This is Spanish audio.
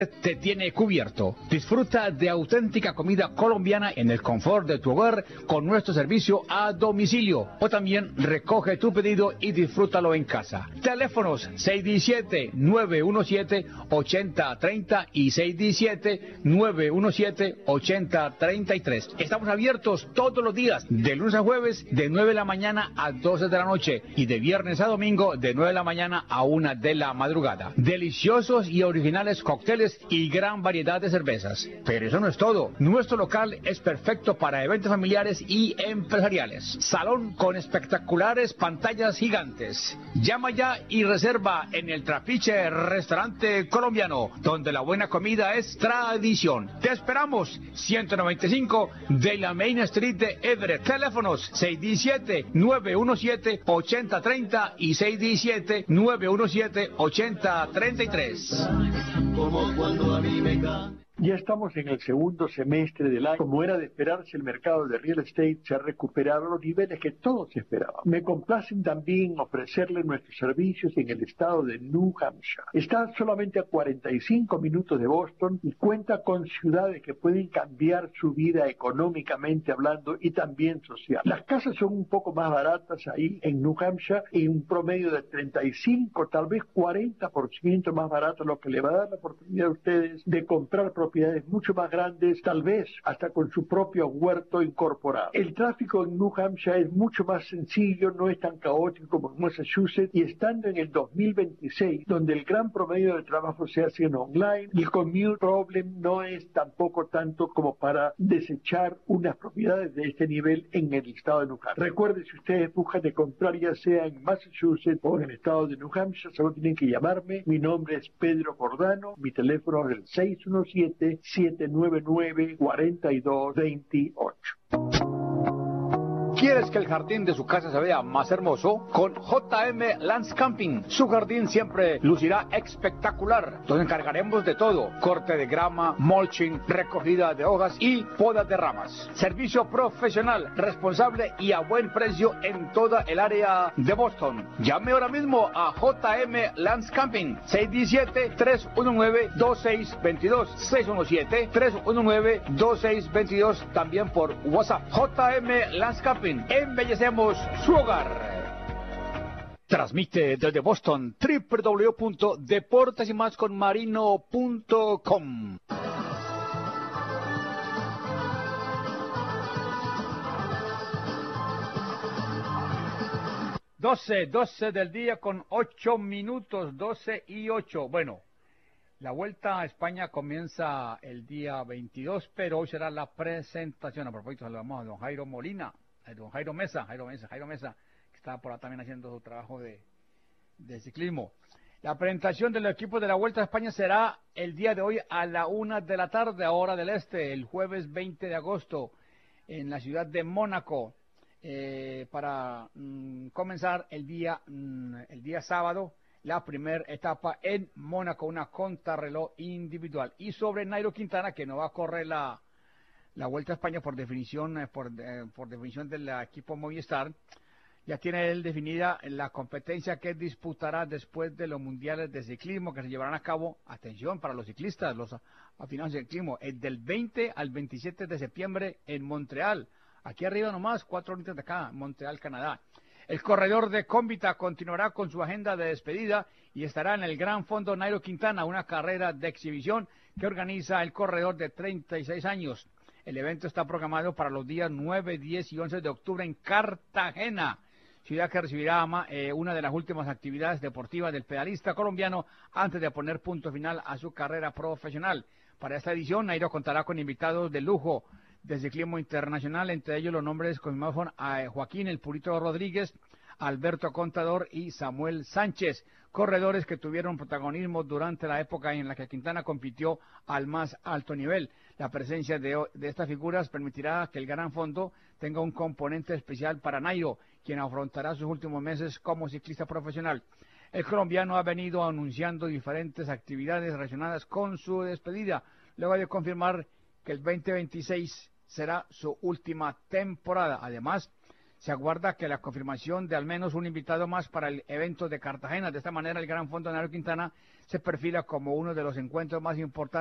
te tiene cubierto. Disfruta de auténtica comida colombiana en el confort de tu hogar con nuestro servicio a domicilio. O también recoge tu pedido y disfrútalo en casa. Teléfonos 617-917-8030 y 617-917-8033. Estamos abiertos todos los días, de lunes a jueves, de 9 de la mañana a 12 de la noche y de viernes a domingo, de 9 de la mañana a 1 de la madrugada. Deliciosos y originales cócteles y gran variedad de cervezas. Pero eso no es todo. Nuestro local es perfecto para eventos familiares y empresariales. Salón con espectaculares pantallas gigantes. Llama ya y reserva en el Trapiche Restaurante Colombiano, donde la buena comida es tradición. Te esperamos, 195 de la Main Street de Everett. Teléfonos 617-917-8030 y 617-917-8033. Como cuando a mí me cae. Ya estamos en el segundo semestre del año. Como era de esperarse, el mercado de real estate se ha recuperado a los niveles que todos esperaban. Me complacen también ofrecerle nuestros servicios en el estado de New Hampshire. Está solamente a 45 minutos de Boston y cuenta con ciudades que pueden cambiar su vida económicamente hablando y también social. Las casas son un poco más baratas ahí en New Hampshire, en un promedio de 35, tal vez 40% más barato, lo que le va a dar la oportunidad a ustedes de comprar propiedades mucho más grandes, tal vez hasta con su propio huerto incorporado. El tráfico en New Hampshire es mucho más sencillo, no es tan caótico como en Massachusetts, y estando en el 2026, donde el gran promedio de trabajo se hace en online, el commute problem no es tampoco tanto como para desechar unas propiedades de este nivel en el estado de New Hampshire. Recuerde, si ustedes buscan de comprar ya sea en Massachusetts o en el estado de New Hampshire, solo tienen que llamarme. Mi nombre es Pedro Cordano, mi teléfono es el 617-799-4228. ¿Quieres que el jardín de su casa se vea más hermoso? Con JM Landscaping, su jardín siempre lucirá espectacular. Nos encargaremos de todo: corte de grama, mulching, recogida de hojas y poda de ramas. Servicio profesional, responsable y a buen precio en toda el área de Boston. Llame ahora mismo a JM Landscaping, 617-319-2622, 617-319-2622, también por WhatsApp. JM Landscaping, embellecemos su hogar. Transmite desde Boston www.deportesymasconmarino.com. 12 del día con 8 minutos, 12 y 8. Bueno, la Vuelta a España comienza el día 22, pero hoy será la presentación. A propósito, saludamos a don Jairo Molina, a don Jairo Mesa, que está por ahí también haciendo su trabajo de ciclismo. La presentación del equipo de la Vuelta a España será el día de hoy a la 1 de la tarde, a hora del este, el jueves 20 de agosto, en la ciudad de Mónaco, para comenzar el día sábado, la primera etapa en Mónaco, una contrarreloj individual. Y sobre Nairo Quintana, que no va a correr la Vuelta a España por definición del equipo Movistar, ya tiene él definida la competencia que disputará después de los mundiales de ciclismo que se llevarán a cabo, atención para los ciclistas, los afinados de ciclismo, del 20 al 27 de septiembre en Montreal. Aquí arriba nomás, 4 horitas de acá, Montreal, Canadá. El corredor de Cómbita continuará con su agenda de despedida y estará en el Gran Fondo Nairo Quintana, una carrera de exhibición que organiza el corredor de 36 años. El evento está programado para los días 9, 10 y 11 de octubre en Cartagena, ciudad que recibirá una de las últimas actividades deportivas del pedalista colombiano antes de poner punto final a su carrera profesional. Para esta edición, Nairo contará con invitados de lujo de ciclismo internacional, entre ellos los nombres confirmados son Joaquín El Purito Rodríguez, Alberto Contador y Samuel Sánchez, corredores que tuvieron protagonismo durante la época en la que Quintana compitió al más alto nivel. La presencia de estas figuras permitirá que el Gran Fondo tenga un componente especial para Nairo, quien afrontará sus últimos meses como ciclista profesional. El colombiano ha venido anunciando diferentes actividades relacionadas con su despedida, luego de confirmar que el 2026 será su última temporada. Además, Se aguarda que la confirmación de al menos un invitado más para el evento de Cartagena. De esta manera, el Gran Fondo de Nairo Quintana se perfila como uno de los encuentros más importantes